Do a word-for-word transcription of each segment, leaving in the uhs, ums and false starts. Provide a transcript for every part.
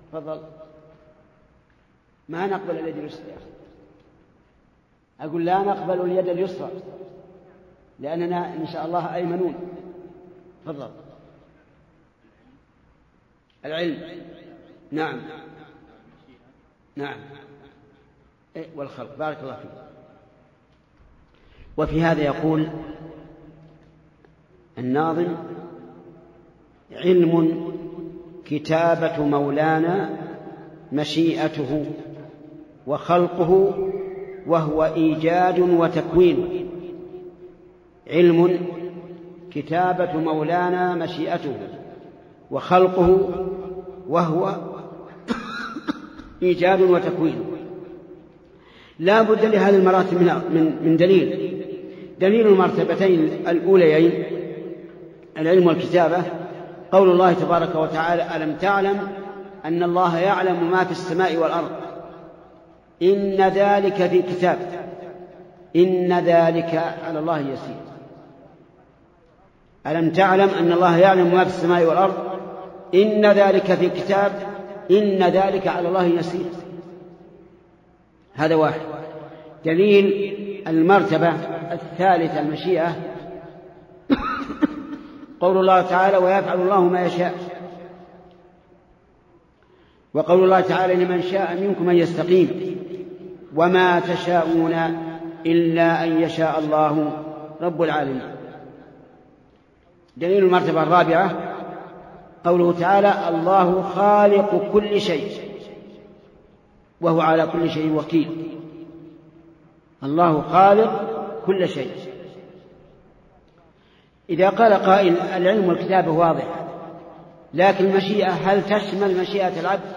تفضل. ما نقبل اليد اليسرى، أقول لا نقبل اليد اليسرى لأننا إن شاء الله أيمنون. تفضل. العلم، نعم نعم، والخلق، بارك الله فيك. وفي هذا يقول الناظم: علم كتابة مولانا مشيئته وخلقه وهو إيجاد وتكوين. علم كتابة مولانا مشيئته وخلقه وهو إيجاد وتكوين. لا بد لهذه المراتب من من دليل. دليل المرتبتين الأوليين العلم والكتابة قول الله تبارك وتعالى: ألم تعلم أن الله يعلم ما في السماء والأرض إن ذلك في كتاب إن ذلك على الله يسير. ألم تعلم أن الله يعلم ما في السماء والأرض إن ذلك في كتاب إن ذلك على الله يسير. هذا واحد. دليل المرتبة الثالثة المشيئة قول الله تعالى: ويفعل الله ما يشاء. وقول الله تعالى: لمن شاء منكم أن يستقيم وما تشاءون إلا أن يشاء الله رب العالمين. دليل المرتبة الرابعة قوله تعالى: الله خالق كل شيء وهو على كل شيء وكيل. الله خالق كل شيء. إذا قال قائل: العلم والكتابة واضح، لكن المشيئة هل تشمل مشيئة العبد؟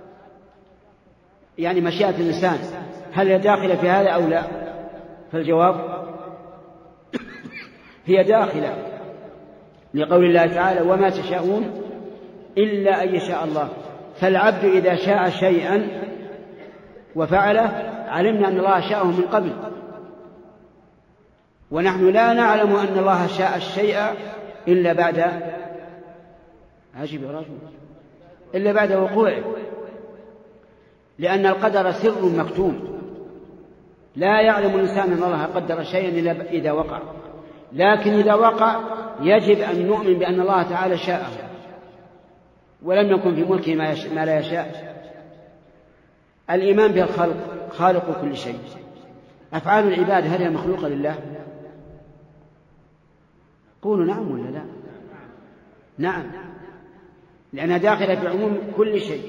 يعني مشيئة الإنسان هل هي داخلة في هذا أو لا؟ فالجواب: هي داخلة، لقول الله تعالى: وما تشاءون إلا أن يشاء الله. فالعبد إذا شاء شيئا وفعله علمنا أن الله شاءه من قبل، ونحن لا نعلم أن الله شاء الشيء إلا بعد عجب رجل إلا بعد وقوعه، لأن القدر سر مكتوم، لا يعلم الإنسان أن الله قدر شيئا إلا إذا وقع، لكن إذا وقع يجب أن نؤمن بأن الله تعالى شاءه، ولم يكن في ملكه ما لا يشاء. الإيمان بالخلق، خالق كل شيء. أفعال العباد هل هي مخلوقة لله؟ قولوا نعم ولا لا؟ نعم، لأنها داخلة في عموم كل شيء.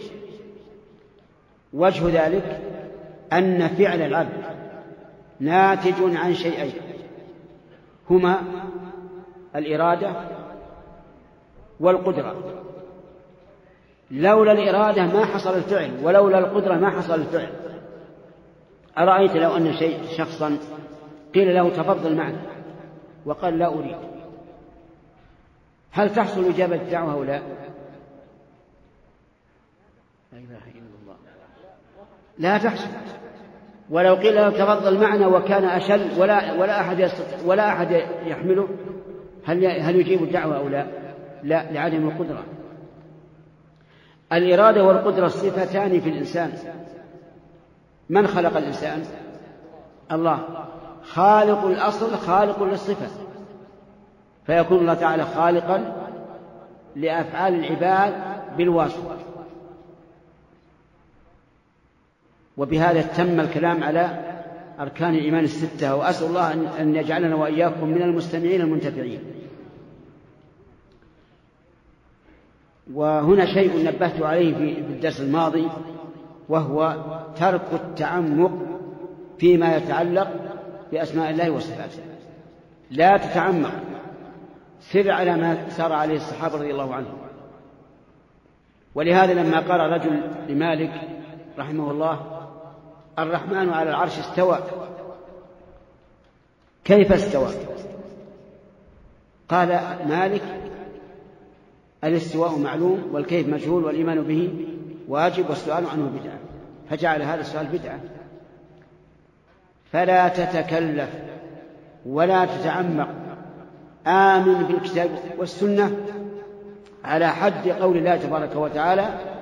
وجه ذلك أن فعل العبد ناتج عن شيئين هما الإرادة والقدرة. لولا الإرادة ما حصل الفعل، ولولا القدرة ما حصل الفعل. أرأيت لو أن شيء شخصا قيل له تفضل معنا وقال لا أريد، هل تحصل إجابة الدعوة أو لا؟ لا إله إلا الله، لا تحصل. ولو قيل له تفضل معنا وكان أشل ولا ولا أحد يستطيع ولا أحد يحمله، هل هل يجيب الدعوة أو لا؟ لا، لعدم القدرة. الإرادة والقدرة صفتان في الإنسان. من خلق الإنسان؟ الله. خالق الأصل خالق للصفة، فيكون الله تعالى خالقا لأفعال العباد بالواسطة. وبهذا تم الكلام على أركان الإيمان الستة، وأسأل الله أن يجعلنا وإياكم من المستمعين المنتفعين. وهنا شيء نبهت عليه في الدرس الماضي، وهو ترك التعمق فيما يتعلق بأسماء الله وصفاته. لا تتعمق، سر على ما سار عليه الصحابة رضي الله عنهم. ولهذا لما قال رجل لمالك رحمه الله: الرحمن على العرش استوى، كيف استوى؟ قال مالك: الاستواء معلوم والكيف مجهول والإيمان به واجب والسؤال عنه بدعة. فجعل هذا السؤال بدعة. فلا تتكلف ولا تتعمق، آمن بالكتاب والسنة على حد قول الله تبارك وتعالى: